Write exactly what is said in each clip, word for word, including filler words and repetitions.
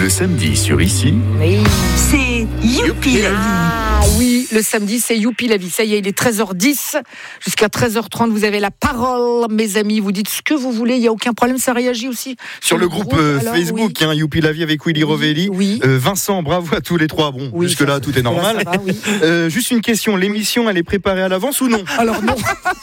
Le samedi sur Ici, Oui. C'est Youpi la vie. Ah oui, le samedi, c'est Youpi la vie. Ça y est, il est treize heures dix. Jusqu'à treize heures trente, vous avez la parole, mes amis. Vous dites ce que vous voulez, il n'y a aucun problème. Ça réagit aussi sur le groupe, euh, alors, Facebook, oui. hein, Youpi la vie avec Willy Oui, Rovelli. oui. Euh, Vincent, bravo à tous les trois. Bon, Oui, jusque-là, ça, tout est normal. ça va, oui. Euh, juste une question, l'émission, elle est préparée à l'avance ou non? Alors non,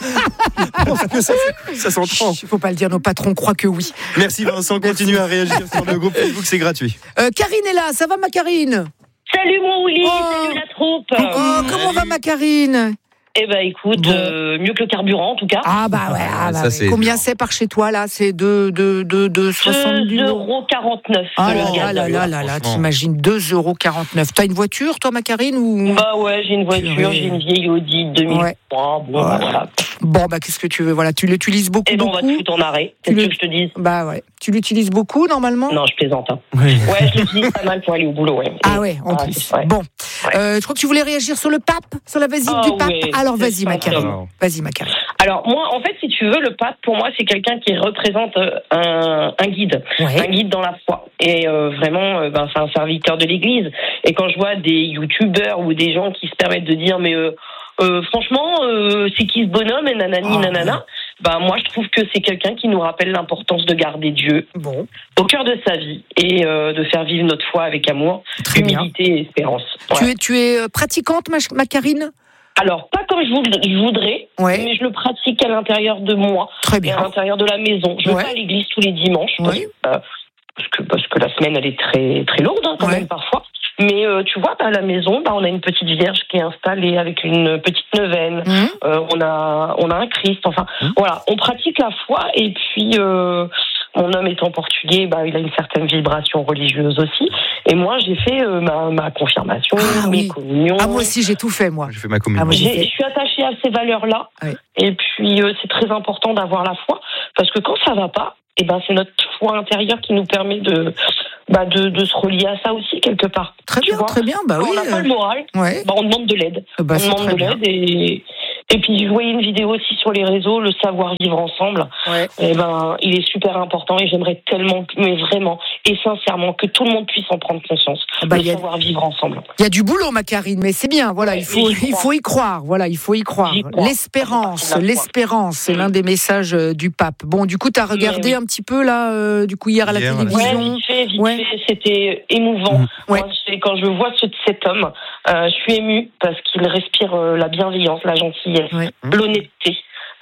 Je pense que ça, ça s'entend. il ne faut pas le dire, nos patrons croient que oui. Merci Vincent, continue à réagir sur le groupe Facebook, c'est gratuit. Euh, Karine est là, ça va ma Karine? Salut mon Willy, Oh. salut la troupe. Oh, comment va ma Karine? Eh ben écoute, Bon. euh, mieux que le carburant en tout cas. Ah bah ouais, ah, bah, Ça, ouais. c'est Combien dur. c'est par chez toi là? C'est de, de, de, de soixante-dix deux euros. euros quarante-neuf. Ah le là là gaz. là là là là, franchement. t'imagines deux euros quarante-neuf. T'as une voiture toi ma Karine ou... Bah ouais, j'ai une voiture, Purée. j'ai une vieille Audi deux mille trois. Ouais. Bon, bah, Ouais. voilà. Bon bah qu'est-ce que tu veux, voilà, tu l'utilises beaucoup Et ben on va te beaucoup. foutre en arrêt. Tu C'est ce le- que je te dis. Bah ouais, tu l'utilises beaucoup normalement. Non, je plaisante. Hein. Oui. Ouais, je l'utilise pas mal pour aller au boulot. Ouais. Ah ouais, en Ah, plus. c'est vrai. Bon, Ouais. euh, je crois que tu voulais réagir sur le pape, sur la visite Ah du pape. ouais, Alors c'est vas-y ma ça, Karine, alors. vas-y ma Karine. Alors moi, en fait, si tu veux, le pape pour moi c'est quelqu'un qui représente euh, un, un guide. Un Ouais. guide dans la foi. Et euh, vraiment, euh, ben, c'est un serviteur de l'Église. Et quand je vois des youtubeurs ou des gens qui se permettent de dire, mais euh, euh, franchement, euh, c'est qui ce bonhomme et nanani, Ah, nanana, ben, moi je trouve que c'est quelqu'un qui nous rappelle l'importance de garder Dieu Bon, au cœur de sa vie et euh, de faire vivre notre foi avec amour, très bien. humilité et espérance. Tu Ouais. es, tu es euh, pratiquante ma, ma Karine? Alors, pas comme je voud- je voudrais, Ouais. mais je le pratique à l'intérieur de moi Très et à bien. l'intérieur de la maison. Je vais Ouais. pas à l'église tous les dimanches. Parce Oui. euh, parce que parce que la semaine elle est très très lourde hein, quand Ouais. même parfois. Mais euh, tu vois, bah, à la maison, bah, on a une petite vierge qui est installée avec une petite neuvaine. Hum. Euh, on a on a un Christ. Enfin, voilà, on pratique la foi et puis. Euh, mon homme étant portugais, bah, il a une certaine vibration religieuse aussi. Et moi, j'ai fait euh, ma, ma confirmation, Ah mes oui. communions. Ah moi aussi j'ai tout fait moi. J'ai fait ma communion. Ah, moi, j'ai J'ai- fait. Je suis attachée à ces valeurs-là. Oui. Et puis, euh, c'est très important d'avoir la foi. Parce que quand ça va pas, eh ben, c'est notre foi intérieure qui nous permet de, bah, de, de se relier à ça aussi, quelque part. Très Tu bien, vois, très bien. Bah Quand oui. on n'a pas euh, le moral, Ouais. bah, on demande de l'aide. Bah, on c'est demande très de bien. l'aide et... Et puis, je voyais une vidéo aussi sur les réseaux, le savoir vivre ensemble. Ouais. Eh ben, il est super important et j'aimerais tellement, mais vraiment et sincèrement, que tout le monde puisse en prendre conscience. Ah bah, le il y a- savoir vivre ensemble. Il y a du boulot, ma Karine, mais c'est bien. Voilà, Ouais, il faut, mais j'y il crois. faut y croire. Voilà, il faut y croire. J'y crois. L'espérance, Ça fait partie de la foi. l'espérance, c'est Mm. l'un des messages euh, du pape. Bon, du coup, t'as regardé oui. un petit peu là, euh, du coup hier à la Hier, voilà. Ouais, télévision. vite fait, vite Ouais. fait, c'était émouvant. Mmh. Ouais. Moi, c'est- quand je vois ce, cet homme, euh, je suis émue parce qu'il respire euh, la bienveillance, la gentillesse, Ouais. l'honnêteté.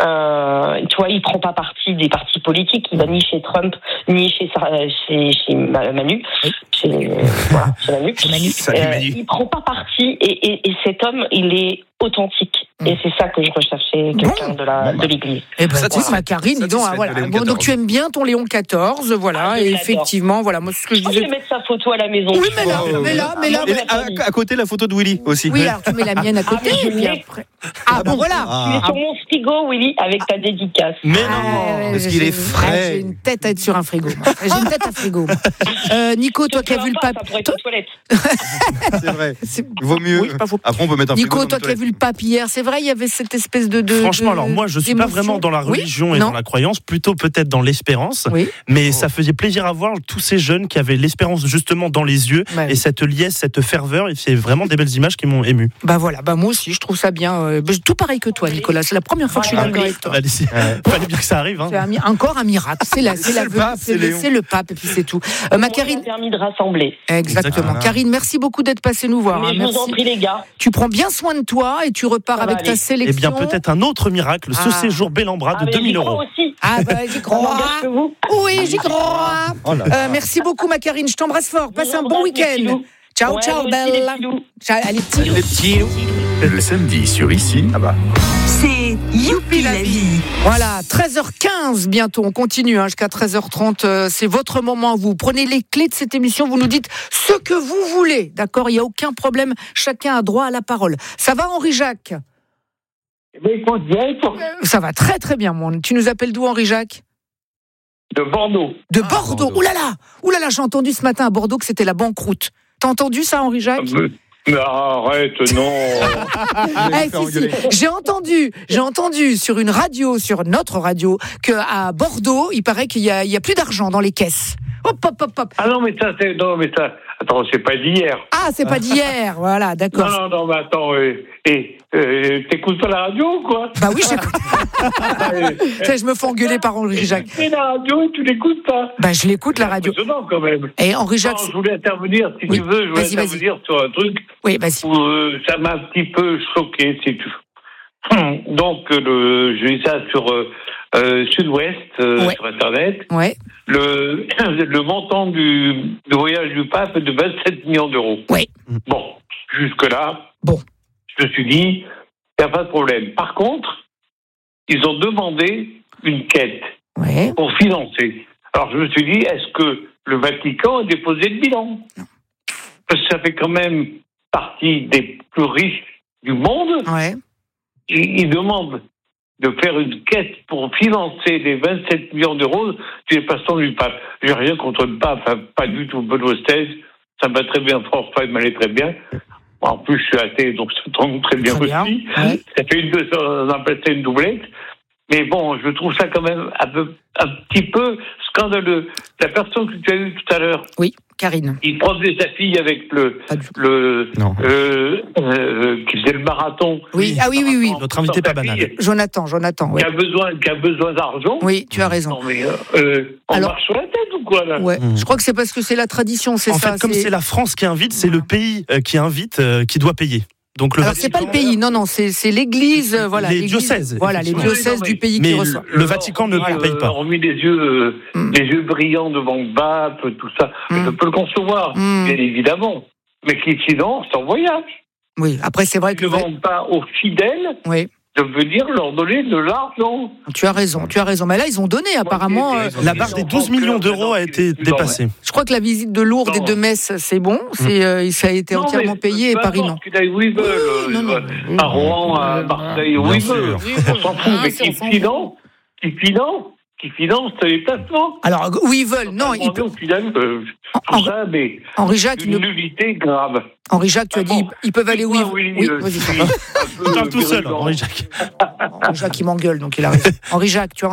Euh, tu vois, il prend pas parti des partis politiques. Il va ni chez Trump, ni chez, Sa- chez, chez Ma- Manu. Oui. Chez, euh, voilà, chez Manu. Manu. Salut, Euh, Manu. il prend pas parti et, et, et cet homme, il est authentique. Mm. Et c'est ça que je recherchais, quelqu'un Bon. de la Bon, bah. de l'Église. Eh ben, Satisfait- écoute, ma Karine, dis donc, satisfaite ah, voilà. de Léon Bon, donc quatorze. tu aimes bien ton Léon quatorze, voilà, Ah, je et l'adore. effectivement, voilà, moi c'est ce que je Je vais disais. mettre sa photo à la maison. Oui, tu mais vois. là, Oh, mais là, mais là. Ah, Et ouais. à, à côté, la photo de Willy aussi. Oui, alors tu mets la mienne à côté, Ah, mais je et puis l'ai. après. Ah, bon, voilà. Tu es Ah. sur mon frigo, Willy, avec ta dédicace. Mais Ah, non, ouais, parce j'ai qu'il est une- ah, frais. J'ai une tête à être sur un frigo. moi. J'ai une tête à frigo. moi. Euh, Nico, toi qui as vu le pape. pape. Ça pourrait être toi- aux toilettes. C'est vrai. c'est- Il vaut mieux. Oui, pas faux. Après, on peut mettre un frigo Nico, dans toi nos qui as vu le pape hier, c'est vrai, il y avait cette espèce de. de Franchement, de- alors moi, je suis pas d'émotion. vraiment dans la Oui, religion et non. dans la croyance, plutôt peut-être dans l'espérance. Oui. Mais Oh. ça faisait plaisir à voir tous ces jeunes qui avaient l'espérance justement dans les yeux Bah oui. et cette liesse, cette ferveur. Et c'est vraiment des belles images qui m'ont ému. Bah voilà, bah moi aussi, je trouve ça bien. euh, bah, tout pareil que toi, Nicolas. C'est la première fois que je suis Voilà. d'accord avec toi. Allez, c'est- fallait bien que ça arrive. Hein. C'est un mi- encore un miracle. C'est la, c'est C'est la le venue, pape, c'est c'est le, Léon. c'est le pape, et puis c'est tout. Euh, ma Moi, Karine, il a permis de rassembler. exactement. Exactement. Karine, merci beaucoup d'être passée nous voir. Mais hein, je vous en merci. prie, les gars. Tu prends bien soin de toi et tu repars Ça va avec ta aller. sélection. Eh bien, peut-être un autre miracle, ce Ah. séjour bel en bras Ah, de mais deux j'y mille crois euros. aussi. Ah bah j'y Ça crois. m'engage que vous. Oui, j'y crois. Oh là Euh, là. merci beaucoup ma Karine, je t'embrasse fort. Passe Je un vous bon embrasse, mes week-end. petits loups. Ciao, Ouais, ciao, vous aussi, les belle. petits loups. Ciao, allez, petits loups. Les petits loups. le samedi sur Ici, Ah bah. C'est Youpi la vie. Voilà, treize heures quinze bientôt, on continue hein, jusqu'à treize heures trente, euh, c'est votre moment, vous prenez les clés de cette émission, vous nous dites ce que vous voulez, d'accord, il n'y a aucun problème, chacun a droit à la parole. Ça va Henri-Jacques? Ça va très très bien, mon. Tu nous appelles d'où Henri-Jacques? De Bordeaux. De Ah, Bordeaux. Bordeaux. Ouh là là, ouh là là, j'ai entendu ce matin à Bordeaux que c'était la banqueroute. T'as entendu ça Henri-Jacques? Mais, mais arrête, non. Eh, si, si. J'ai entendu, j'ai entendu sur une radio, sur notre radio, que à Bordeaux, il paraît qu'il y a, il y a plus d'argent dans les caisses. Hop, hop, hop, hop. Ah non, mais ça, c'est. Non, mais ça. Attends, c'est pas d'hier. Ah, c'est pas d'hier, voilà, d'accord. Non, non, non, mais attends. Et, et euh, t'écoutes pas la radio ou quoi? Bah oui, j'écoute. Ça, je me fais engueuler par Henri Jacques. Tu fais la radio et tu l'écoutes pas. Bah, je l'écoute, la radio. C'est impressionnant quand même. Et Henri Jacques. Non, je voulais intervenir, si Oui. tu veux, je voulais Vas-y, vas-y. intervenir sur un truc Oui, vas-y. où euh, ça m'a un petit peu choqué, si tu veux. Donc, euh, le, j'ai vu ça sur euh, euh, Sud-Ouest, euh, Ouais. sur Internet. Ouais, Le, le montant du, du voyage du pape est de vingt-sept millions d'euros. ouais. Bon, jusque-là, Bon. je me suis dit, il n'y a pas de problème. Par contre, ils ont demandé une quête Ouais. pour financer. Alors, je me suis dit, est-ce que le Vatican a déposé le bilan? Parce que ça fait quand même partie des plus riches du monde. Ouais. Ils, ils demandent de faire une quête pour financer les vingt-sept millions d'euros du déplacement du pape. J'ai rien contre le pape, enfin, pas du tout. Benoît seize, ça me va très bien. François, il m'allait très bien. En plus, je suis athée, donc ça tombe très bien Très bien, aussi. ouais. Ça fait une, deux, on appelle ça une doublette. Mais bon, je trouve ça quand même un, peu, un petit peu scandaleux. La personne que tu as eue tout à l'heure, Oui, Karine. il promenait sa fille avec le, Pas du tout. le, Non. euh, euh, qui faisait le marathon. Oui, ah oui, oui, oui. Notre invité Sa pas banal. fille, Jonathan, Jonathan, oui. Qui a besoin, qui a besoin d'argent. Oui, tu as raison. Non mais euh, euh, on Alors- marche sur la tête ou quoi là? Ouais. Mmh. Je crois que c'est parce que c'est la tradition, c'est En ça. fait, comme c'est la France qui invite, c'est le pays euh, qui invite, euh, qui doit payer. Donc le Alors c'est pas le pays, non, non, c'est c'est l'Église, euh, voilà. Les l'Église- diocèses, Voilà, les effectivement. diocèses Oui, non, du mais- pays mais qui le- reçoit. le Vatican ne Euh, paye pas. On mis les yeux, euh, Mm. les yeux brillants devant le pape, tout ça. Mm. Je peux le concevoir, Mm. bien évidemment. Mais qui finance en voyage. Oui, après c'est vrai Ils que ne demandent pas aux fidèles oui, de venir leur donner de l'argent. tu as raison, tu as raison. Mais là ils ont donné apparemment. euh, La barre des douze millions d'euros a été dépassée. je crois que la visite de Lourdes et de Metz, c'est bon, c'est euh, ça a été Non, entièrement mais payé et peu Paris non. importe qu'il aille où ils veulent. Oui, euh, non, non. euh, À Rouen, à Marseille, où Bien ils sûr. veulent. Oui, On s'en fout, ah, mais ça, on qui s'en finance, qui finance, qui finance les placements. Alors où ils veulent, non, ils peuvent. Au final, euh, En- tout ça, mais Henri Jacques, une ne- nullité grave. Henri Jacques, tu as Ah dit, bon. ils peuvent aller où ils Oui, veulent. Oui, euh, vas-y. je suis un peu Il parle tout seul, virulent. Henri Jacques. Henri Jacques, il m'engueule, donc il a raison. Henri Jacques, tu as